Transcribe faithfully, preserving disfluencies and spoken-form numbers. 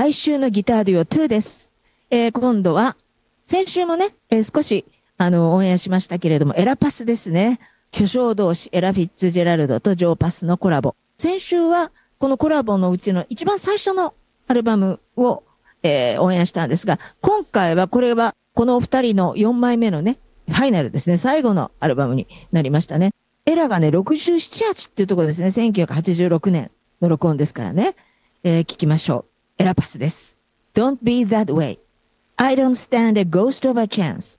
来週のギターデュオにです。えー、今度は、先週もね、えー、少し、あの、オンエアしましたけれども、エラパスですね。巨匠同士、エラ・フィッツジェラルドとジョー・パスのコラボ。先週は、このコラボのうちの一番最初のアルバムを、えー、オンエアしたんですが、今回はこれは、このお二人のよんまいめのね、ファイナルですね、最後のアルバムになりましたね。エラがね、ろくじゅうなな、はちっていうところですね、せんきゅうひゃくはちじゅうろくねんの録音ですからね。えー、聞きましょう。エラパスです。Don't be that way. I don't stand a ghost of a chance.